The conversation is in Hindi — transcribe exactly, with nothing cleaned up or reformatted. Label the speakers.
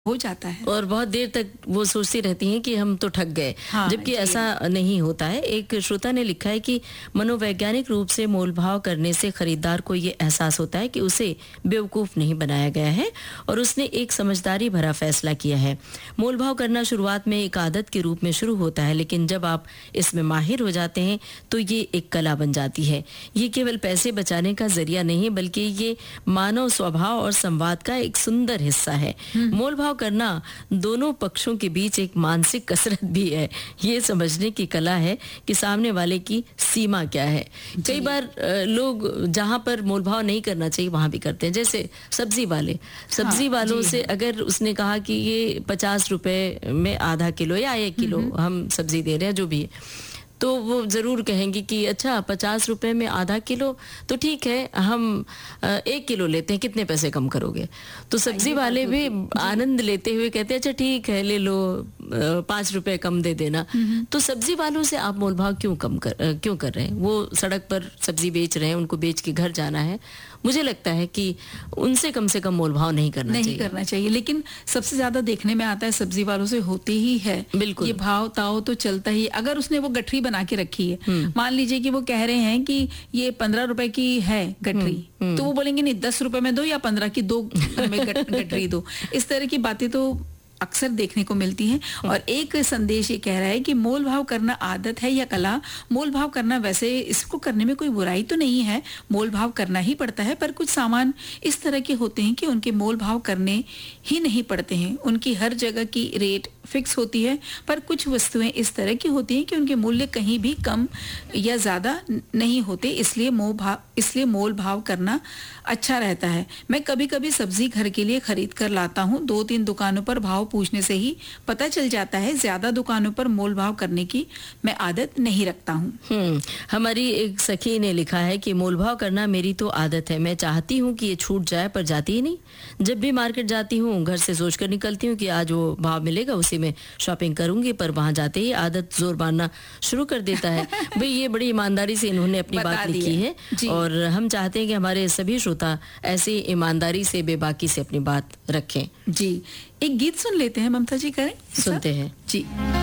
Speaker 1: हो जाता है
Speaker 2: और बहुत देर तक वो सोचती रहती हैं कि हम तो ठग गए। हाँ, जबकि ऐसा नहीं होता है। एक श्रोता ने लिखा है कि मनोवैज्ञानिक रूप से मोलभाव करने से खरीदार को ये एहसास होता है कि उसे बेवकूफ नहीं बनाया गया है और उसने एक समझदारी भरा फैसला किया है। मोलभाव करना शुरुआत में एक आदत के रूप में शुरू होता है, लेकिन जब आप इसमें माहिर हो जाते हैं तो ये एक कला बन जाती है। ये केवल पैसे बचाने का जरिया नहीं, बल्कि ये मानव स्वभाव और संवाद का एक सुंदर हिस्सा है। मोलभाव करना दोनों पक्षों के बीच एक मानसिक कसरत भी है। ये समझने की कला है कि सामने वाले की सीमा क्या है। कई बार लोग जहां पर मोलभाव नहीं करना चाहिए वहां भी करते हैं। जैसे सब्जी वाले सब्जी हाँ, वालों से अगर उसने कहा कि ये पचास रुपए में आधा किलो या एक किलो हम सब्जी दे रहे हैं, जो भी है, तो वो जरूर कहेंगे कि अच्छा पचास रुपए में आधा किलो तो ठीक है, हम एक किलो लेते हैं, कितने पैसे कम करोगे? तो सब्जी वाले भी आनंद लेते हुए कहते हैं अच्छा ठीक है, ले लो, पाँच रुपए कम दे देना। तो सब्जी वालों से आप मोलभाव क्यों कम कर क्यों कर रहे हैं? वो सड़क पर सब्जी बेच रहे हैं, उनको बेच के घर जाना है। मुझे लगता है कि उनसे कम से कम मोलभाव नहीं करना
Speaker 1: नहीं
Speaker 2: चाहिए
Speaker 1: करना चाहिए। लेकिन सबसे ज्यादा देखने में आता है सब्जी वालों से होते ही है।
Speaker 2: बिल्कुल,
Speaker 1: ये भाव ताव तो चलता ही। अगर उसने वो गठरी बना के रखी है, मान लीजिए कि वो कह रहे हैं कि ये पंद्रह रुपए की है गठरी, तो वो बोलेंगे नहीं दस रुपए में दो या पंद्रह की दो में गठरी दो। इस तरह की बातें तो अक्सर देखने को मिलती हैं। और एक संदेश ये कह रहा है कि मोल भाव करना आदत है या कला? मोल भाव करना, वैसे इसको करने में कोई बुराई तो नहीं है, मोल भाव करना ही पड़ता है, पर कुछ सामान इस तरह के होते हैं कि उनके मोल भाव करने ही नहीं पड़ते हैं। उनकी हर जगह की रेट फिक्स होती है, पर कुछ वस्तुएं इस तरह की होती हैं कि उनके मूल्य कहीं भी कम या ज्यादा नहीं होते, इसलिए मोल भाव इसलिए मोल भाव करना अच्छा रहता है। मैं कभी कभी सब्जी घर के लिए खरीद कर लाता हूँ। दो तीन दुकानों पर भाव पूछने से ही पता चल जाता है। ज्यादा दुकानों पर मोल भाव करने की मैं आदत नहीं रखता हूँ।
Speaker 2: हम्म हमारी एक सखी ने लिखा है कि मोल भाव करना मेरी तो आदत है। मैं चाहती हूँ कि ये छूट जाए, पर जाती ही नहीं। जब भी मार्केट जाती हूँ घर से सोच कर निकलती हूँ कि आज वो भाव मिलेगा, उसी में शॉपिंग करूंगी, पर वहां जाते ही आदत जोर मारना शुरू कर देता है। भाई ये बड़ी ईमानदारी से इन्होंने अपनी बात लिखी है और हम चाहते हैं कि हमारे सभी श्रोता ऐसी ईमानदारी से, बेबाकी से अपनी बात रखें।
Speaker 1: जी, एक गीत सुन लेते हैं ममता जी, करें?
Speaker 2: सुनते हैं
Speaker 1: जी।